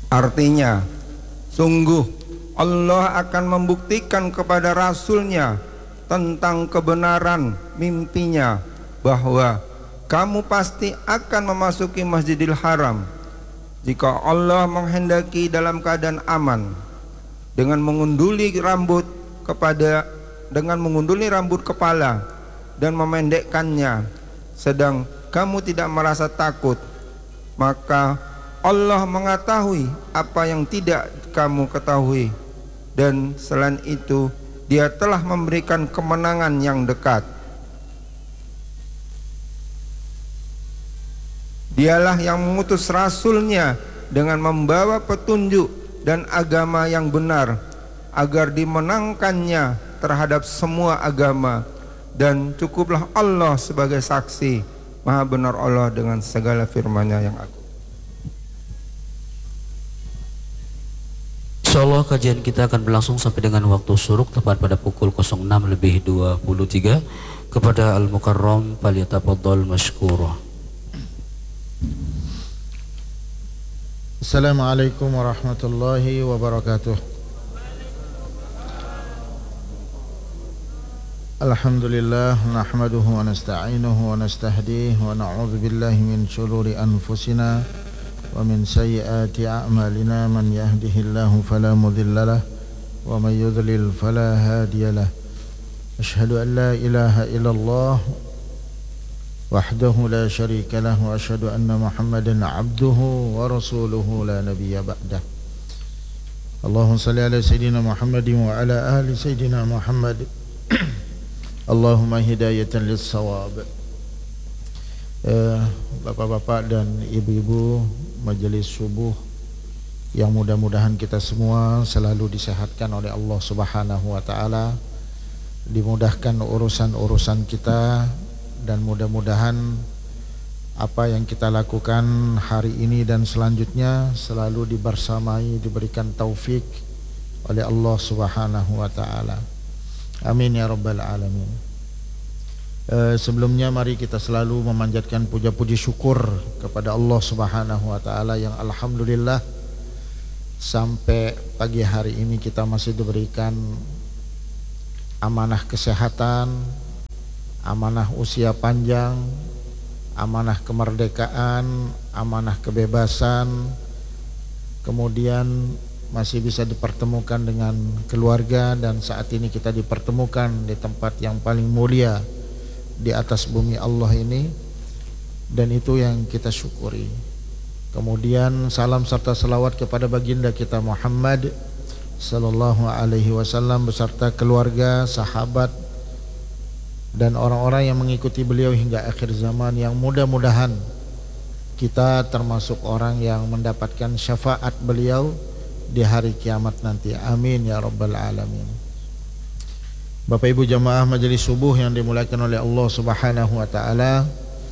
Artinya, sungguh Allah akan membuktikan kepada Rasul-Nya tentang kebenaran mimpinya bahwa kamu pasti akan memasuki Masjidil Haram jika Allah menghendaki dalam keadaan aman, dengan mengunduli rambut kepala dan memendekkannya, sedang kamu tidak merasa takut, maka Allah mengetahui apa yang tidak kamu ketahui, dan selain itu Dia telah memberikan kemenangan yang dekat. Dialah yang mengutus Rasul-Nya dengan membawa petunjuk dan agama yang benar, agar dimenangkannya terhadap semua agama, dan cukuplah Allah sebagai saksi. Maha benar Allah dengan segala firman-Nya yang agung. Insyaallah kajian kita akan berlangsung sampai dengan waktu syuruk tepat pada pukul 06.23. Kepada Al-Mukarram falyatafaddal mashkura. Assalamualaikum warahmatullahi wabarakatuh. Alhamdulillah, nahmaduhu wa nasta'inuhu wa nastahdihi wa na'udzu billahi min shururi anfusina wa min sayyiati a'malina. Man yahdihillahu fala mudilla lahu wa man yudlil fala hadiya lahu. Asyhadu an la ilaha illallah wahdahu la syarika lahu wa asyhadu anna Muhammadan abduhu wa rasuluhu la nabiyya ba'dah. Allahumma shalli ala sayyidina Muhammadin wa ala ali sayyidina Muhammad. Allahumma hidayatan lis-shawab. Bapak-bapak dan ibu-ibu majelis subuh, yang mudah-mudahan kita semua selalu disehatkan oleh Allah Subhanahu wa taala, dimudahkan urusan-urusan kita, dan mudah-mudahan apa yang kita lakukan hari ini dan selanjutnya selalu dibersamai, diberikan taufik oleh Allah Subhanahu wa taala. Amin ya rabbal alamin. Sebelumnya mari kita selalu memanjatkan puja-puji syukur kepada Allah Subhanahu wa taala yang alhamdulillah sampai pagi hari ini kita masih diberikan amanah kesehatan, amanah usia panjang, amanah kemerdekaan, amanah kebebasan, kemudian masih bisa dipertemukan dengan keluarga, dan saat ini kita dipertemukan di tempat yang paling mulia di atas bumi Allah ini, dan itu yang kita syukuri. Kemudian salam serta selawat kepada baginda kita Muhammad sallallahu alaihi wasallam beserta keluarga, sahabat, dan orang-orang yang mengikuti beliau hingga akhir zaman, yang mudah-mudahan kita termasuk orang yang mendapatkan syafaat beliau di hari kiamat nanti. Amin ya rabbal alamin. Bapak Ibu jamaah majelis subuh yang dimuliakan oleh Allah Subhanahu wa taala,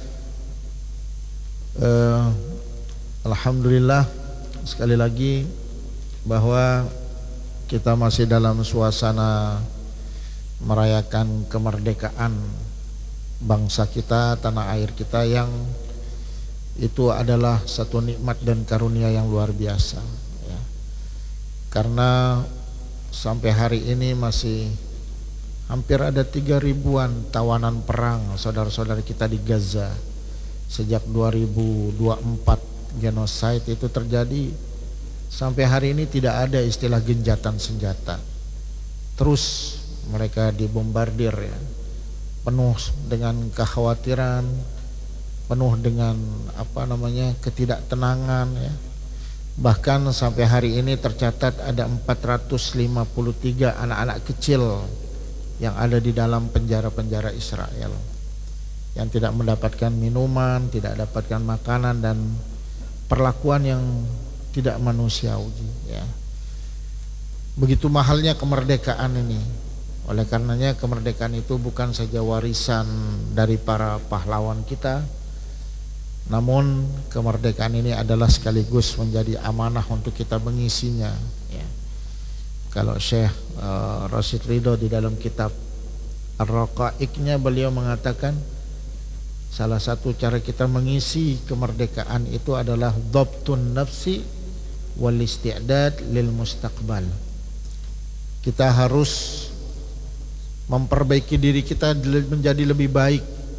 alhamdulillah sekali lagi bahwa kita masih dalam suasana merayakan kemerdekaan bangsa kita, tanah air kita, yang itu adalah satu nikmat dan karunia yang luar biasa ya. Karena sampai hari ini masih hampir ada 3.000-an tawanan perang saudara-saudara kita di Gaza. Sejak 2024 genosida itu terjadi, sampai hari ini tidak ada istilah genjatan senjata. Terus mereka dibombardir ya, penuh dengan kekhawatiran, penuh dengan ketidaktenangan ya. Bahkan sampai hari ini tercatat ada 453 anak-anak kecil yang ada di dalam penjara-penjara Israel, yang tidak mendapatkan minuman, tidak dapatkan makanan, dan perlakuan yang tidak manusiawi ya. Begitu mahalnya kemerdekaan ini. Oleh karenanya kemerdekaan itu bukan saja warisan dari para pahlawan kita, namun kemerdekaan ini adalah sekaligus menjadi amanah untuk kita mengisinya ya. Kalau Syekh Rashid Ridho di dalam kitab Ar-Raqaiqnya beliau mengatakan salah satu cara kita mengisi kemerdekaan itu adalah dhabtun nafsi wal isti'dad lil mustaqbal. Kita harus memperbaiki diri kita menjadi lebih baik,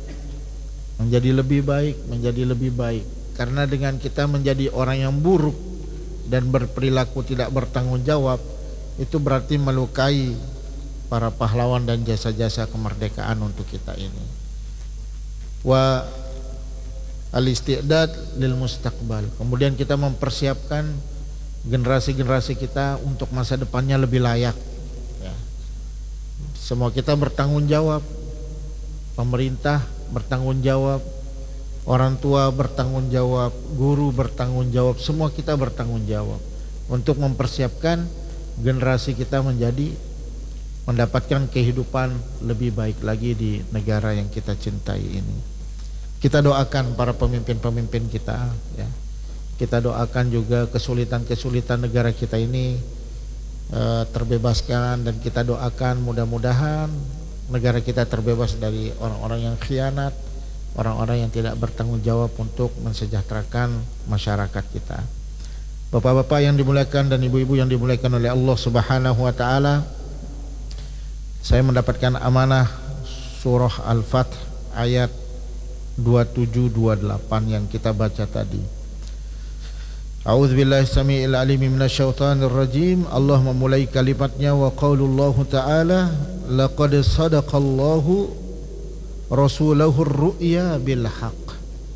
menjadi lebih baik. Karena dengan kita menjadi orang yang buruk dan berperilaku tidak bertanggung jawab, itu berarti melukai para pahlawan dan jasa-jasa kemerdekaan untuk kita ini. Wa al-isti'dad lil mustaqbal. Kemudian kita mempersiapkan generasi-generasi kita untuk masa depannya lebih layak. Ya. Semua kita bertanggung jawab. Pemerintah bertanggung jawab, orang tua bertanggung jawab, guru bertanggung jawab, semua kita bertanggung jawab untuk mempersiapkan generasi kita mendapatkan kehidupan lebih baik lagi di negara yang kita cintai ini. Kita doakan para pemimpin-pemimpin kita, ya. Kita doakan juga kesulitan-kesulitan negara kita ini terbebaskan, dan kita doakan mudah-mudahan negara kita terbebas dari orang-orang yang khianat, orang-orang yang tidak bertanggung jawab untuk mensejahterakan masyarakat kita. Bapak-bapak yang dimuliakan dan ibu-ibu yang dimuliakan oleh Allah Subhanahu wa taala, saya mendapatkan amanah surah Al-Fath ayat 27-28 yang kita baca tadi. A'udzubillahi samii'il 'aliim minasyaitonir rajim. Allah memulai kalimatnya wa qaulullahu ta'ala laqad sadaqallahu rasulahu ar-ru'ya bil haqq.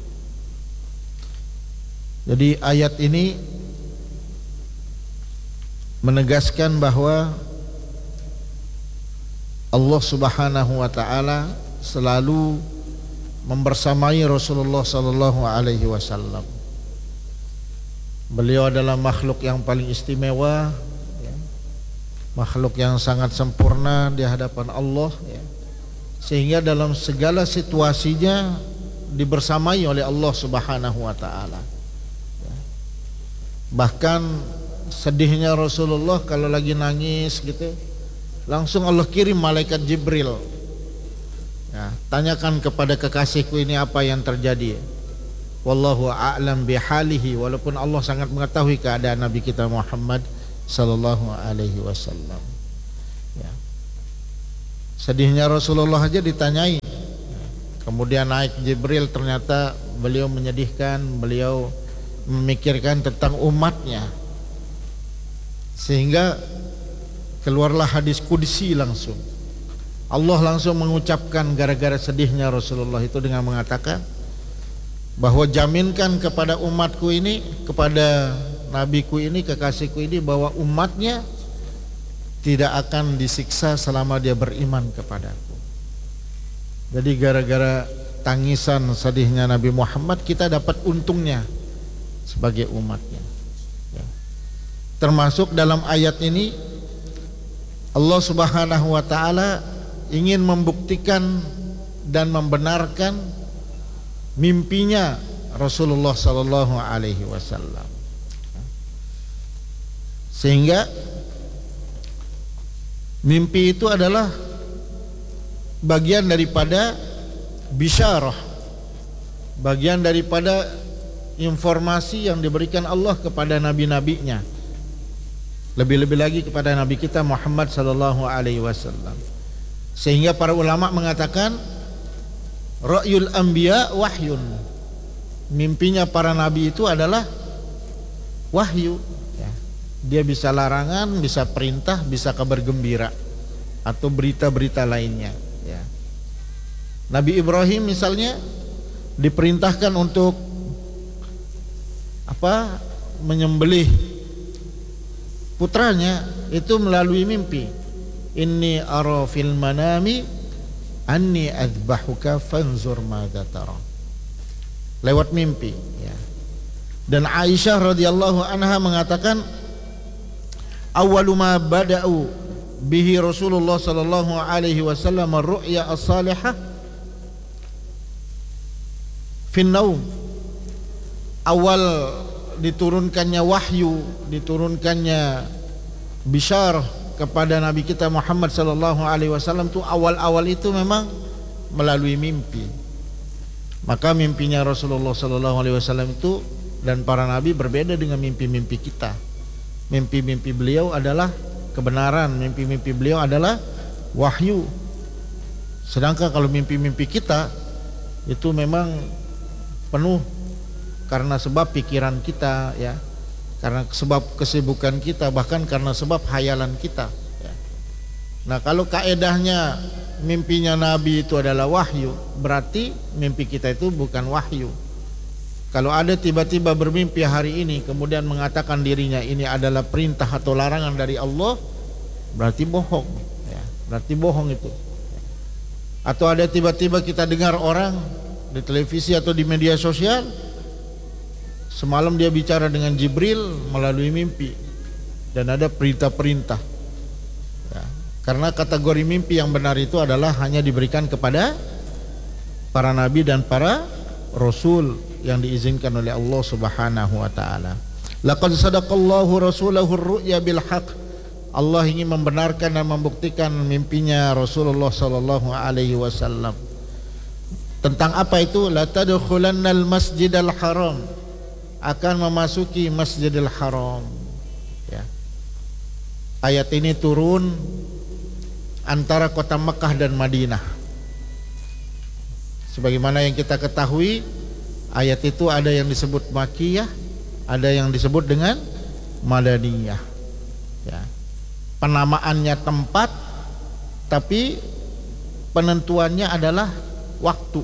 Jadi ayat ini menegaskan bahwa Allah Subhanahu wa taala selalu membersamai Rasulullah sallallahu alaihi wasallam. Beliau adalah makhluk yang paling istimewa, ya. Makhluk yang sangat sempurna di hadapan Allah, ya. Sehingga dalam segala situasinya dibersamai oleh Allah Subhanahu wa taala, ya. Bahkan sedihnya Rasulullah kalau lagi nangis gitu, langsung Allah kirim malaikat Jibril, ya, tanyakan kepada kekasihku ini apa yang terjadi. Wallahu a'lam bihalihi. Walaupun Allah sangat mengetahui keadaan Nabi kita Muhammad sallallahu alaihi wasallam, ya. Sedihnya Rasulullah aja ditanyai, kemudian naik Jibril, ternyata beliau menyedihkan, beliau memikirkan tentang umatnya, sehingga keluarlah hadis qudsi langsung. Allah langsung mengucapkan gara-gara sedihnya Rasulullah itu dengan mengatakan bahwa jaminkan kepada umatku ini, kepada nabiku ini, kekasihku ini, bahwa umatnya tidak akan disiksa selama dia beriman kepadaku. Jadi gara-gara tangisan sedihnya Nabi Muhammad, kita dapat untungnya sebagai umatnya, ya. Termasuk dalam ayat ini Allah Subhanahu wa taala ingin membuktikan dan membenarkan mimpinya Rasulullah sallallahu alaihi wasallam, sehingga mimpi itu adalah bagian daripada bisyarah, bagian daripada informasi yang diberikan Allah kepada nabi-nabinya, lebih-lebih lagi kepada nabi kita Muhammad sallallahu alaihi wasallam. Sehingga para ulama mengatakan ra'yul anbiya wahyun, mimpinya para nabi itu adalah wahyu, ya. Dia bisa larangan, bisa perintah, bisa kabar gembira atau berita-berita lainnya, ya. Nabi Ibrahim misalnya diperintahkan untuk menyembelih putranya itu melalui mimpi. Inni ara fil manami anni adzbahuka fanzur madza tara, lewat mimpi, ya. Dan Aisyah radhiyallahu anha mengatakan awwalu ma bada'u bihi Rasulullah sallallahu alaihi wasallam ar-ru'ya as-salihah fi an-naum. Awal diturunkannya wahyu, diturunkannya bisyarah kepada Nabi kita Muhammad sallallahu alaihi wasallam itu awal-awal itu memang melalui mimpi. Maka mimpinya Rasulullah sallallahu alaihi wasallam itu dan para nabi berbeda dengan mimpi-mimpi kita. Mimpi-mimpi beliau adalah kebenaran, mimpi-mimpi beliau adalah wahyu. Sedangkan kalau mimpi-mimpi kita itu memang penuh karena sebab pikiran kita, ya, karena sebab kesibukan kita, bahkan karena sebab hayalan kita, ya. Nah, kalau kaedahnya mimpinya Nabi itu adalah wahyu, berarti mimpi kita itu bukan wahyu. Kalau ada tiba-tiba bermimpi hari ini kemudian mengatakan dirinya ini adalah perintah atau larangan dari Allah, berarti bohong, ya. Berarti bohong itu. Atau ada tiba-tiba kita dengar orang di televisi atau di media sosial, semalam dia bicara dengan Jibril melalui mimpi dan ada perintah-perintah, ya. Karena kategori mimpi yang benar itu adalah hanya diberikan kepada para nabi dan para rasul yang diizinkan oleh Allah Subhanahu wa taala. Laqad sadaqallahu rasulahu ar-ru'ya bil haqq. Allah ingin membenarkan dan membuktikan mimpinya Rasulullah sallallahu alaihi wasallam. Tentang apa itu? La tadkhulannal masjidal haram. Akan memasuki Masjidil Haram, ya. Ayat ini turun antara kota Mekah dan Madinah. Sebagaimana yang kita ketahui, ayat itu ada yang disebut Makkiyah, ada yang disebut dengan Madaniyah, ya. Penamaannya tempat, tapi penentuannya adalah waktu.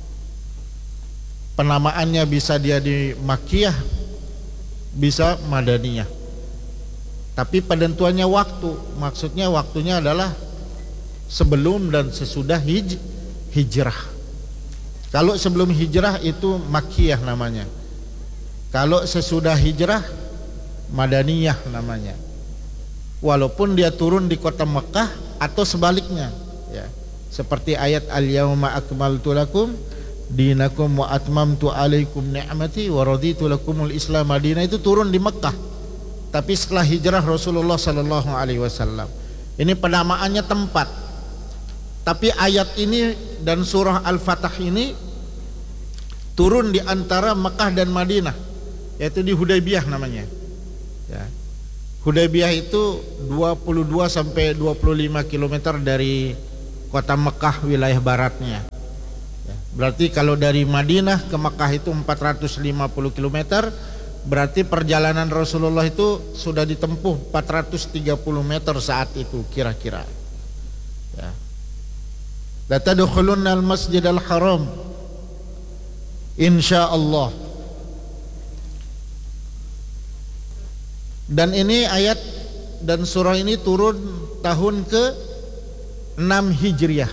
Penamaannya bisa dia di Makkiyah, bisa Madaniyah, tapi penentuannya waktu. Maksudnya waktunya adalah sebelum dan sesudah hijrah. Kalau sebelum hijrah itu Makkiyah namanya. Kalau sesudah hijrah Madaniyah namanya. Walaupun dia turun di kota Mekah atau sebaliknya, ya. Seperti ayat al-yauma akmaltu lakum dinakum wa atmamtu alaikum ni'mati wa raditu lakumul Islam Madinah, itu turun di Mekah. Tapi setelah hijrah Rasulullah sallallahu alaihi wasallam. Ini penamaannya tempat. Tapi ayat ini dan surah Al-Fatah ini turun di antara Mekah dan Madinah, yaitu di Hudaybiyah namanya, ya. Hudaybiyah itu 22 sampai 25 km dari kota Mekah wilayah baratnya, ya. Berarti kalau dari Madinah ke Mekah itu 450 km, berarti perjalanan Rasulullah itu sudah ditempuh 430 meter saat itu kira-kira, ya. La tadkhulunnal masjidal haram insyaallah. Dan ini ayat dan surah ini turun tahun ke-6 Hijriah.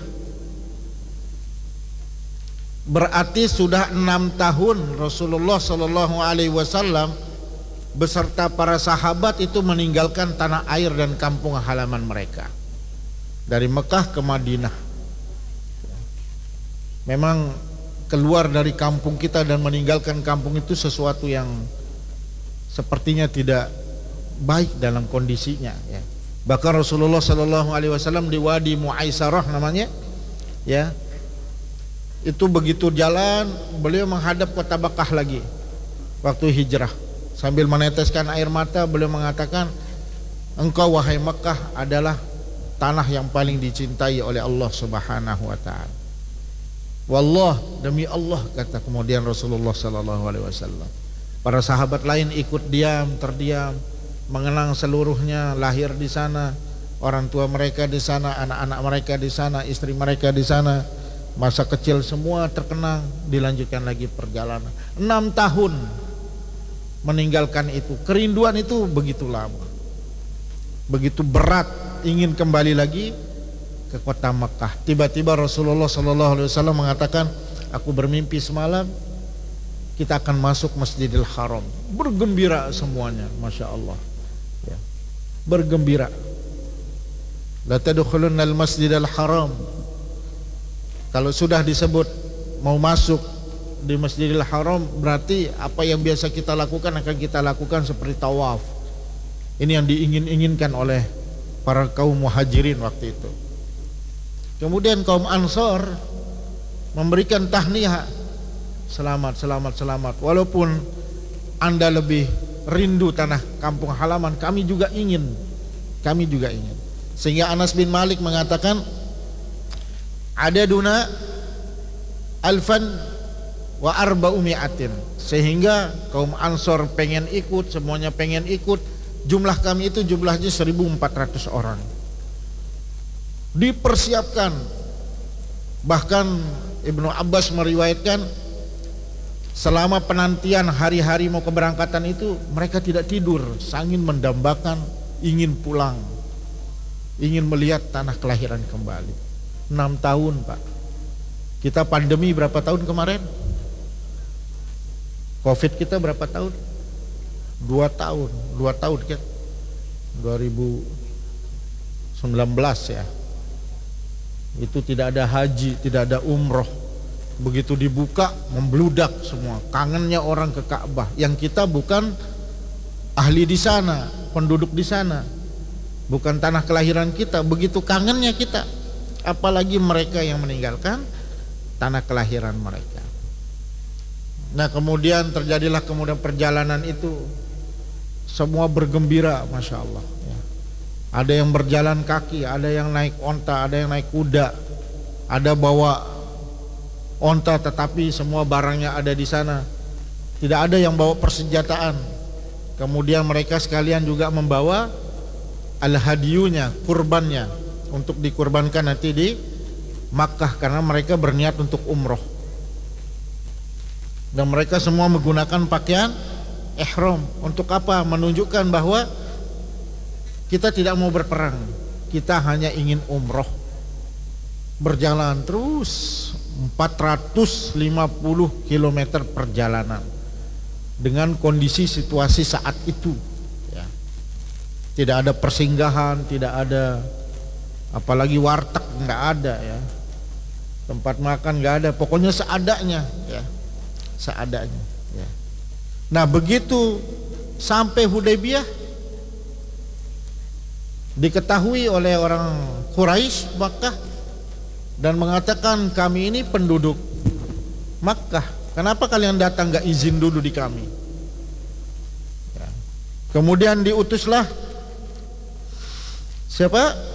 Berarti sudah 6 tahun Rasulullah sallallahu alaihi wasallam beserta para sahabat itu meninggalkan tanah air dan kampung halaman mereka, dari Mekah ke Madinah. Memang keluar dari kampung kita dan meninggalkan kampung itu sesuatu yang sepertinya tidak baik dalam kondisinya, ya. Bahkan Rasulullah sallallahu alaihi wasallam di Wadi Muaisarah namanya, ya. Itu begitu jalan beliau menghadap kota Mekah lagi waktu hijrah, sambil meneteskan air mata beliau mengatakan, engkau wahai Mekah adalah tanah yang paling dicintai oleh Allah Subhanahu wa taala. Wallah, demi Allah, kata kemudian Rasulullah sallallahu alaihi wasallam. Para sahabat lain ikut diam, terdiam, mengenang seluruhnya lahir di sana, orang tua mereka di sana, anak-anak mereka di sana, istri mereka di sana, masa kecil semua terkenang. Dilanjutkan lagi perjalanan 6 tahun meninggalkan itu. Kerinduan itu begitu lama, begitu berat, ingin kembali lagi ke kota Mekah. Tiba-tiba Rasulullah SAW mengatakan, aku bermimpi semalam kita akan masuk Masjidil Haram. Bergembira semuanya, Masya Allah, ya. Bergembira. La tadkhulunnal Masjidil Haram. Kalau sudah disebut mau masuk di Masjidil Haram, berarti apa yang biasa kita lakukan akan kita lakukan, seperti tawaf. Ini yang diingin-inginkan oleh para kaum muhajirin waktu itu. Kemudian kaum Ansor memberikan tahniyah, selamat, selamat, selamat. Walaupun Anda lebih rindu tanah kampung halaman, kami juga ingin. Sehingga Anas bin Malik mengatakan, adaduna alfan wa arba'umi'atin, sehingga kaum Ansor pengen ikut, semuanya pengen ikut. Jumlah kami itu jumlahnya 1.400 orang. Dipersiapkan. Bahkan Ibnu Abbas meriwayatkan, selama penantian hari-hari mau keberangkatan itu mereka tidak tidur, saking mendambakan ingin pulang, ingin melihat tanah kelahiran kembali. 6 tahun Pak. Kita pandemi berapa tahun kemarin? Covid kita berapa tahun? 2 tahun kan? 2019 ya. Itu tidak ada haji, tidak ada umroh. Begitu dibuka membludak semua, kangennya orang ke Ka'bah. Yang kita bukan ahli di sana, penduduk di sana, bukan tanah kelahiran kita, begitu kangennya kita. Apalagi mereka yang meninggalkan tanah kelahiran mereka. Nah kemudian terjadilah perjalanan itu, semua bergembira, Masya Allah ya. Ada yang berjalan kaki, ada yang naik onta, ada yang naik kuda, ada bawa onta tetapi semua barangnya ada di sana. Tidak ada yang bawa persenjataan. Kemudian mereka sekalian juga membawa al-hadiyunya, kurbannya, untuk dikurbankan nanti di Makkah, karena mereka berniat untuk umroh. Dan mereka semua menggunakan pakaian ihram. Untuk apa? Menunjukkan bahwa kita tidak mau berperang, kita hanya ingin umroh. Berjalan terus 450 km perjalanan dengan kondisi situasi saat itu ya. Tidak ada persinggahan, tidak ada apalagi warteg, nggak ada ya, tempat makan nggak ada, pokoknya seadanya ya, seadanya ya. Nah begitu sampai Hudaybiyah, diketahui oleh orang Quraisy Makkah dan mengatakan, kami ini penduduk Makkah, kenapa kalian datang gak izin dulu di kami ya. Kemudian diutuslah siapa?